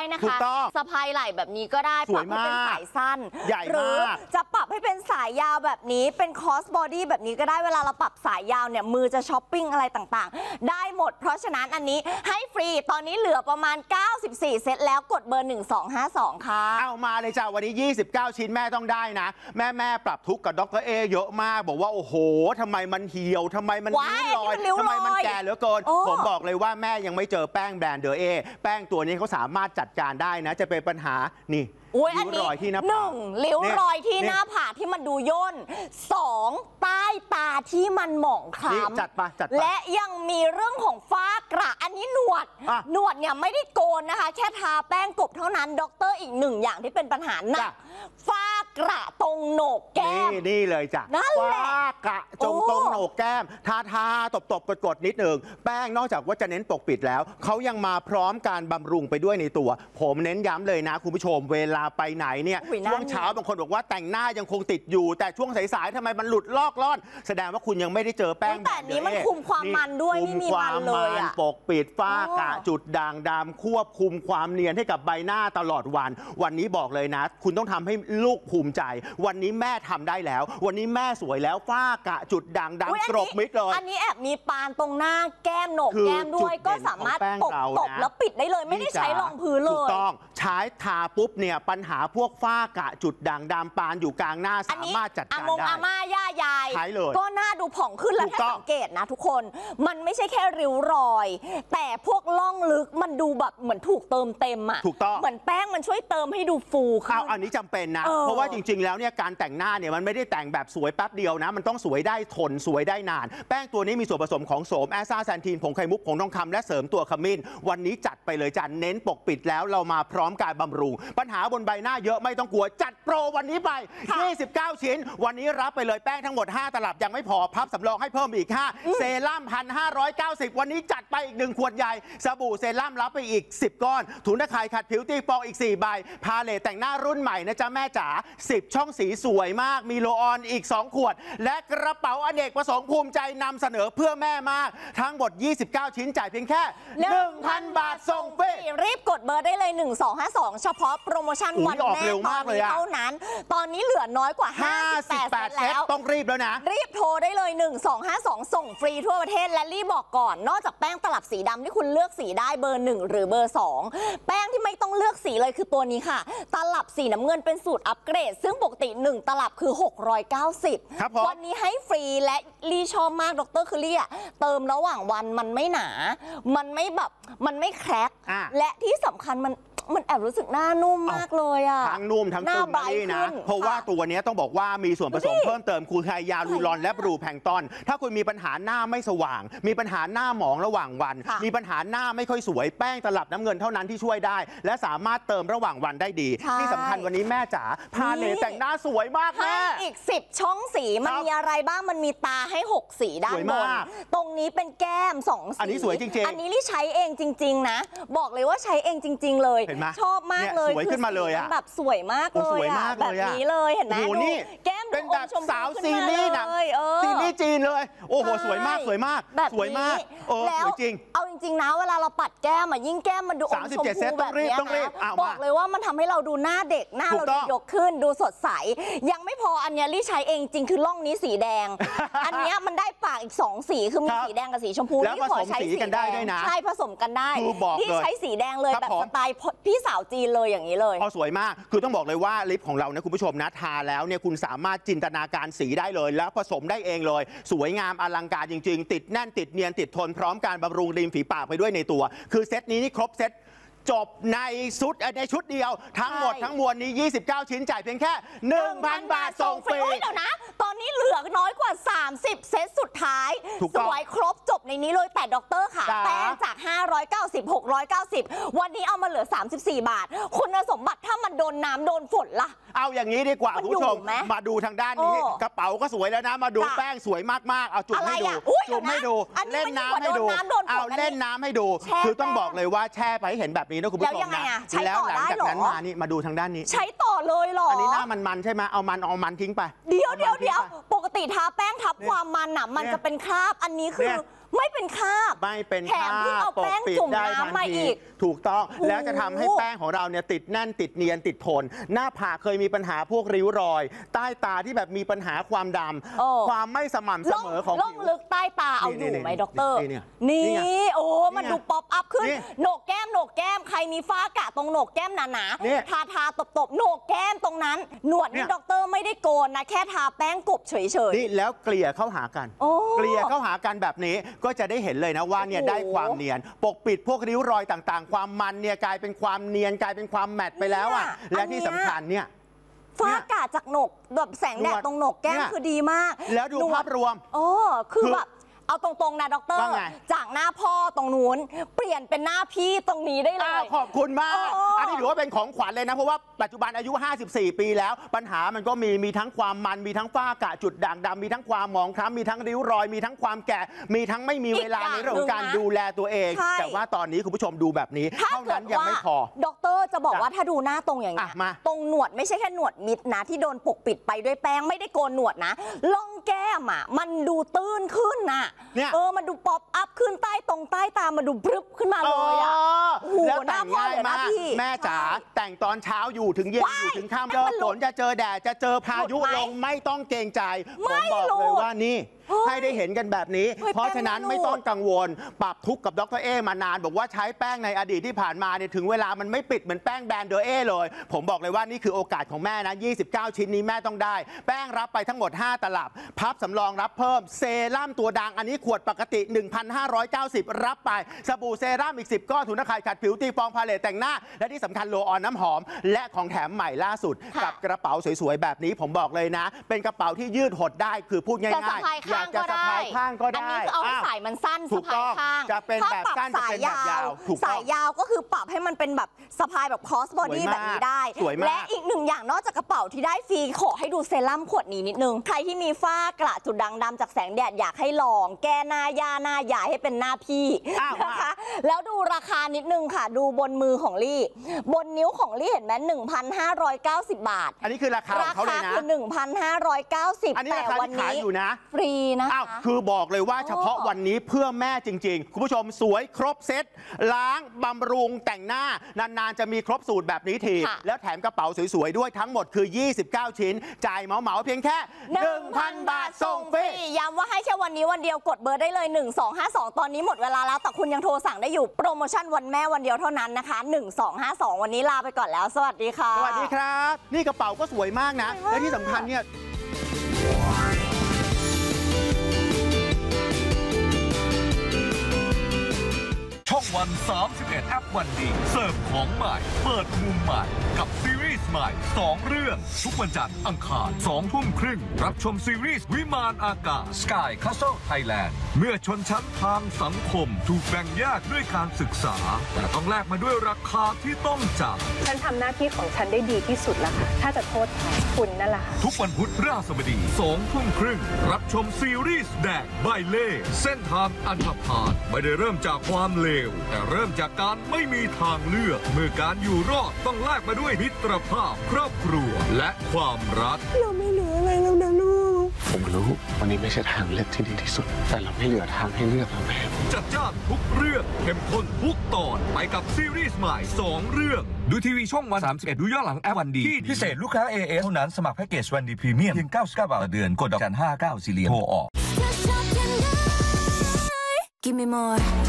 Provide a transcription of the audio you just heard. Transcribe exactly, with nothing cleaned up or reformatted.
นะคะสะพายไหล่แบบนี้ก็ได้ปรับให้เป็นสายสั้นหรือจะปรับให้เป็นสายยาวแบบนี้เป็นคอสบอดี้แบบนี้ก็ได้เวลาเราปรับสายยาวเนี่ยมือจะช้อปปิ้งอะไรต่างๆได้หมดเพราะฉะนั้นอันนี้ให้ฟรีตอนนี้เหลือประมาณเก้าสิบสี่เซตแล้วกดเบอร์หนึ่งสองห้าสองค่ะเอามาเลยจ้าวันนี้ยี่สิบเก้าชิ้นแม่ต้องได้นะแม่แม่ปรับทุกข์กับดรเอเยอะมากบอกว่าโอ้โหทำไมมันเหี่ยวทำไมมันริ้วรอยทำไมมันแก่เหลือเกินผมบอกเลยว่าแม่ยังไม่เจอแป้งแบรนด์เดอเอแป้งตัวนี้เขาสามารถจัดการได้นะจะเป็นปัญหานี่ริ้วรอยที่หน้าผากหนึ่งริ้วรอยที่หน้าผากที่มันดูย่นสองใต้ตาที่มันหมองคล้ำจัดไปจัดไปและยังมีเรื่องของฝ้ากระอันนี้หนวดหนวดเนี่ยไม่ได้โกนนะคะแค่ทาแป้งกบเท่านั้นด็อกเตอร์อีกหนึ่งอย่างที่เป็นปัญหาหนักฝ้ากระตรงโหนกแก้มนี่เลยจ้ะฝ้ากระจงตรงโหนกแก้มทาทาตบตบกดกดนิดหนึ่งแป้งนอกจากว่าจะเน้นปกปิดแล้วเขายังมาพร้อมการบำรุงไปด้วยในตัวผมเน้นย้ำเลยนะคุณผู้ชมเวลาไปไหนเนี่ยช่วงเช้าบางคนบอกว่าแต่งหน้ายังคงติดอยู่แต่ช่วงสายๆทำไมมันหลุดลอกล่อนแสดงว่าคุณยังไม่ได้เจอแป้งแต่นี้มันคุมความมันด้วยไม่มีมันเลยอะปกปิดฝ้ากระจุดด่างดำควบคุมความเนียนให้กับใบหน้าตลอดวันวันนี้บอกเลยนะคุณต้องทำให้ลูกภูมิใจวันนี้แม่ทำได้แล้ววันนี้แม่สวยแล้วฝ้ากระจุดด่างดำกรบมิดเลยอันนี้แอบมีปานตรงหน้าแก้มโหนกแก้มด้วยก็สามารถปกตบแล้วปิดได้เลยไม่ได้ใช้รองพื้นเลยถูกต้องใช้ทาปุ๊บเนี่ยปัญหาพวกฝ้ากระจุดด่างดำปานอยู่กลางหน้าสามารถจัดการได้อาม่าย่ายายก็หน้าดูผ่องขึ้นแล้วถ้าสังเกตนะทุกคนมันไม่ใช่แค่ริ้วรอยแต่พวกล่องลึกมันดูแบบเหมือนถูกเติมเต็มอ่ะถูกต้องเหมือนแป้งมันช่วยเติมให้ดูฟูขึ้นอันนี้จำเป็นนะเพราะว่าจริงๆแล้วเนี่ยการแต่งหน้าเนี่ยมันไม่ได้แต่งแบบสวยแป๊บเดียวนะมันต้องสวยได้ทนสวยได้นานแป้งตัวนี้มีส่วนผสมของโสมแอสซาแซนทีนผงไข่มุกผงทองคำและเสริมตัวขมิ้นวันนี้จัดไปเลยจันเน้นปกปิดแล้วเรามาพร้อมการบำรุงปัญหาบนใบหน้าเยอะไม่ต้องกลัวจัดโปรวันนี้ไปยี่สิบเก้าชิ้นวันนี้รับไปเลยแป้งทั้งหมดห้าตลับยังไม่พอพับสำรองให้เพิ่มอีกห้าเซรั่ม หนึ่งพันห้าร้อยเก้าสิบ วันนี้จัดไปอีกหนึ่งขวดใหญ่สบู่เซรั่มรับไปอีกสิบก้อนถุงตะข่ายขัดผิวตีฟองอีกสี่ใบพาเลตแต่งหน้ารุ่นใหม่นะจ๊ะแม่จ๋าสิบช่องสีสวยมากมีโลออนอีกสองขวดและกระเป๋าอเนกประสงค์ภูมิใจนำเสนอเพื่อแม่มากทั้งหมดยี่สิบเก้าชิ้นจ่ายเพียงแค่ หนึ่งพัน บาทส่งฟรีรีบกดเบอร์ได้เลยหนึ่งสองห้าสองเฉพาะโปรโมชั่นวันแม่ตอนนี้เท่านั้นตอนนี้เหลือน้อยกว่าห้าสิบแปดแล้วต้องรีบแล้วนะรีบโทรได้เลยหนึ่งสองห้าสองส่งฟรีทั่วประเทศและรีบบอกก่อนนอกจากแป้งตลับสีดำที่คุณเลือกสีได้เบอร์หนึ่งหรือเบอร์สองแป้งที่ไม่ต้องเลือกสีเลยคือตัวนี้ค่ะตลับสีน้ำเงินเป็นสูตรอัปเกรดซึ่งปกติหนึ่งตลับคือหกร้อยเก้าสิบวันนี้ให้ฟรีและรีชอบมากดรคือรีเติมระหว่างวันมันไม่หนามันไม่แบบมันไม่แคร็กและที่สำคัญมันมันแอบรู้สึกหน้านุ่มมากเลยอะทั้งนุ่มทั้งตึงนี่นะเพราะว่าตัวนี้ต้องบอกว่ามีส่วนผสมเพิ่มเติมคือไฮยาลูรอนและบลูแพลงก์ตอนถ้าคุณมีปัญหาหน้าไม่สว่างมีปัญหาหน้าหมองระหว่างวันมีปัญหาหน้าไม่ค่อยสวยแป้งตลับน้ำเงินเท่านั้นที่ช่วยได้และสามารถเติมระหว่างวันได้ดีที่สำคัญวันนี้แม่จ๋าพาเลแต่งหน้าสวยมากแม่อีกสิบช่องสีมันมีอะไรบ้างมันมีตาให้หกสีด้านบนตรงนี้เป็นแก้มสองสีอันนี้สวยจริงๆอันนี้ลี่ใช้เองจริงๆนะบอกเลยว่าใช้เองจริงๆเลยชอบมากสวยขึ้นมาเลยอะแบบสวยมากเลยอะแบบนี้เลยเห็นไหมดูแก้มเป็นแบบสาวซีรีส์นะซีรีส์จีนเลยโอ้โหสวยมากสวยมากสวยมากแล้วจริงเอาจริงๆนะเวลาเราปัดแก้มอะยิ่งแก้มมันดูอมชมพูแบบนี้นะบอกเลยว่ามันทำให้เราดูหน้าเด็กหน้าเราดูยกขึ้นดูสดใสยังไม่พออันนี้ลี่ใช้เองจริงคือร่องนี้สีแดงอันนี้มันได้ปากอีกสองสีคือมีสีแดงกับสีชมพูแล้วผสมสีกันได้ด้วยนะใช่ผสมกันได้ที่ใช้สีแดงเลยแบบสไตล์พี่สาวจีนเลยอย่างนี้เลยพอสวยมากคือต้องบอกเลยว่าลิปของเรานะคุณผู้ชมนะทาแล้วเนี่ยคุณสามารถจินตนาการสีได้เลยแล้วผสมได้เองเลยสวยงามอลังการจริงๆติดแน่นติดเนียนติดทนพร้อมการบำรุงริมฝีปากไปด้วยในตัวคือเซตนี้นี่ครบเซตจบในชุดในชุดเดียวทั้งหมดทั้งมวลนี้ยี่สิบเก้าชิ้นจ่ายเพียงแค่ หนึ่งพัน บาทส่งฟรีเดี๋ยวนะตอนนี้เหลือน้อยกว่าสามสิบเซตสุดท้ายสวยครบจบในนี้เลยแต่ด็อกเตอร์ค่ะแป้งจากห้าร้อยเก้าสิบ หกร้อยเก้าสิบวันนี้เอามาเหลือสามสิบสี่บาทคุณสมบัติถ้ามันโดนน้ำโดนฝนล่ะเอาอย่างนี้ดีกว่าคุณผู้ชมมาดูทางด้านนี้กระเป๋าก็สวยแล้วนะมาดูแป้งสวยมากๆเอาจุ่มให้ดูจุ่มให้ดูเล่นน้ำให้ดูเอาเล่นน้ำให้ดูคือต้องบอกเลยว่าแช่ไปเห็นแบบนี้นะคุณผู้ชมนะแล้วหลังจากนั้นมานี่มาดูทางด้านนี้ใช้ต่อเลยหรออันนี้หน้ามันๆใช่ไหมเอามันเอามันทิ้งไปเดี๋ยวเดี๋ยวเดี๋ยวปกติทาแป้งทับความมันอ่ะมันจะเป็นคราบอันนี้คือไม่เป็นคราบไม่เป็นแถมเพิ่งเอาแป้งจุ่มน้ำมาอีกถูกต้องโอ้แล้วจะทำให้แป้งของเราเนี่ยติดแน่นติดเนียนติดทน หน้าผากเคยมีปัญหาพวกริ้วรอย ใต้ตาที่แบบมีปัญหาความดำความไม่สม่ำเสมอของล่องผิวลึกใต้ตาเอาอยู่ไหมด็อกเตอร์นี่นี่โอ้มันดูป๊อปอัพขึ้นนี่โหนกแก้มโหนกแก้มใครมีฝ้ากระตรงโหนกแก้มหนานี่ๆทาทาตบตบๆโหนกแก้มตรงนั้น หนวดเนี่นี่ยด็อกเตอร์ไม่ได้โกนนะแค่ทาแป้งกบเฉยๆนี่แล้วเกลี่ยเข้าหากันโอ้เกลี่ยเข้าหากันแบบนี้ก็จะได้เห็นเลยนะว่าเนี่ยโอ้โหได้ความเนียน ปกปิดพวกริ้วรอยต่างๆ ความมันเนี่ยกลายเป็นความเนียนกลายเป็นความแมตต์ไปแล้วอ่ะเนี่ยและที่สำคัญเนี่ยฝ้ากระจากโหนกแบบแสงแดดตรงโหนกแก้มเนี่ยคือดีมากแล้วดูหนวภาพรวมโอ้คือคือแบบเอาตรงๆนะด็อกเตอร์ว่าไงจากหน้าพ่อตรงนู้นเปลี่ยนเป็นหน้าพี่ตรงนี้ได้เลอ้าวย ขอบคุณมากโอ้อันนี้ถือว่าเป็นของขวัญเลยนะ เพราะว่าปัจจุบันอายุ ห้าสิบสี่ ปีแล้ว ปัญหามันก็มีมีทั้งความมันมีทั้งฝ้ากระจุดด่างดำมีทั้งความหมองคล้ำมีทั้งริ้วรอย มีทั้งความแก่มีทั้งไม่มีเวลาในเรื่องของการดูแลตัวเองใช่แต่ว่าตอนนี้คุณผู้ชมดูแบบนี้ถ้าเท่าเกินั้ดนยังว่าไม่พอด็อกเตอร์จะบอกจ้ะว่าถ้าดูหน้าตรงอย่างนี้ยอ่ะมาตรงหนวดไม่ใช่แค่หนวดมิดนะที่โดนปกปิดไปด้วยแป้งไม่ได้โกนหนวดนะล่องแก้มอ่ะมันดูตื้นขึ้นน่ะเนี่ยเออมันดูป๊อปอัพขึ้นใต้ตรงใต้ตามันดูบรึบขึ้นมาเลยอ่ะ โอ้โหแล้วหแต่น้าง พ่อง่ายเหลือหน้ามากพี่แม่จ๋าใช่แต่งตอนเช้าอยู่ถึงเย็นว้ายอยู่ถึงค่ำให้เจอมันหลุฝดนจะเจอแดดจะเจอพายุหลุดไหมลงไม่ต้องเกรงใจไม่ผมบอกหลุเลยดว่านี่เฮ้ยให้ได้เห็นกันแบบนี้เฮ้ยเพราะฉะนั้นแป้งไม่ไม่หลุดต้องกังวล ปรับทุกข์กับดรเอมานาน บอกว่าใช้แป้งในอดีตที่ผ่านมาเนี่ยถึงเวลามันไม่ปิดเหมือนแป้งแบรนด์เดอเอเลย ผมบอกเลยว่านี่คือโอกาสของแม่นะยี่สิบเก้า ชิ้นนี้แม่ต้องได้ แป้งรับไปทั้งหมดห้าตลับพับสำรองรับเพิ่มเซรั่มตัวดังอันนี้ขวดปกติ หนึ่งพันห้าร้อยเก้าสิบ รับไปสบู่เซรั่มอีกสิบก้อนถุงตะข่ายขัดผิวตีฟองพาเลตแต่งหน้า และที่สำคัญโลออนน้ำหอม และของแถมใหม่ล่าสุดค่ะกับกระเป๋าสวยๆแบบนี้ผมบอกเลยนะ เป็นกระเป๋าที่ยืดหดได้คือพูดง่ายจะสะพายๆอยาข้าก งจะก็สะได้พายข้างก็ได้อันนี้คือเอาให้อ้าวสายมันสั้นถูสะกพาต้ยองข้างจะเป็นถ้าแบบปรับสั้นจะสายเป็นแบบยาวถูกต้องสายยาวก็คือปรับให้มันเป็นแบบสะพายแบบ cross ส body วยมากแบบนี้ได้สวยมากและอีกหนึ่งอย่างนอกจากกระเป๋าที่ได้ฟรีขอให้ดูเซรั่มขวดนี้นิดนึง ใครที่มีฝ้ากระจุดด่างดำจากแสงแดดอยากให้ลอง แก้หน้าย่าหน้าใหญ่ให้เป็นหน้าพี่อ้าวนะคะ แล้วดูราคานิดนึงค่ะ ดูบนมือของลี่ บนนิ้วของลี่เห็นไหมหนึ่งพันห้าร้อยเก้าสิบ บาทอันนี้คือราคาของราเขาเลคายนะคือ หนึ่งพันห้าร้อยเก้าสิบอันนี้แต่ราคาวันที่ขายนี้อยู่นะฟรีนะอ้าวคะคือบอกเลยว่าเฉพาะอ๋อวันนี้เพื่อแม่จริง ๆ คุณผู้ชมสวยครบเซ็ตล้างบำรุงแต่งหน้านานๆจะมีครบสูตรแบบนี้ทีค่ะแล้วแถมกระเป๋าสวยๆด้วยทั้งหมดคือ ยี่สิบเก้า ชิ้น จ่ายเหมาๆเพียงแค่ หนึ่งพัน บาทส่งฟรีย้ำว่าให้แค่วันนี้วันเดียวกดเบอร์ได้เลย หนึ่งสองห้าสอง ตอนนี้หมดเวลาแล้ว แต่คุณยังโทรสั่งได้อยู่โปรโมชั่นวันแม่วันเดียวเท่านั้นนะคะ หนึ่งสองห้าสอง วันนี้ลาไปก่อนแล้ว สวัสดีค่ะสวัสดีครับ นี่กระเป๋าก็สวยมากนะสวยมากและที่สำคัญเนี่ยช่องวัน สามสิบเอ็ด แอปวันดีเสิร์ฟของใหม่ เปิดมุมใหม่กับซีรีส์ใหม่สองเรื่อง ทุกวันจันทร์อังคารสองทุ่มครึ่งรับชมซีรีส์วิมานอากาศ Sky Castle Thailand เมื่อชนชั้นทางสังคมถูกแบ่งแยกด้วยการศึกษา แต่ต้องแลกมาด้วยราคาที่ต้องจ่ายฉันทำหน้าที่ของฉันได้ดีที่สุดแล้วค่ะ ถ้าจะโทษใครคุณนั่นแหละค่ะทุกวันพุธราสบดีสองทุ่มครึ่งรับชมซีรีส์แดกใบเล่เส้นทางอันธพาลไม่ได้เริ่มจากความเลว แต่เริ่มจากการไม่มีทางเลือก เมื่อการอยู่รอดต้องแลกมาด้วยมิตรภาพ ครอบครัว และความรักเราไม่เหลืออะไรแล้วนะลูกผมรู้วันนี้ไม่ใช่ทางเลือกที่ดีที่สุด แต่เราไม่เหลือทางให้เลือกแล้วแม่จัดจ้านทุกเรื่องเข้มข้นทุกตอนไปกับซีรีส์ใหม่สองเรื่องดูทีวีช่องวัน สามสิบเอ็ด ดูย้อนหลังแอปวันดีที่พิเศษลูกค้า เอ เอส เท่านั้น สมัครแพ็กเกจวันดีพรีเมียมเพียงเก้าสิบเก้า บาทต่อเดือน กดดอกจันห้าเก้าสี่เหลี่ยมโทรออก Give me more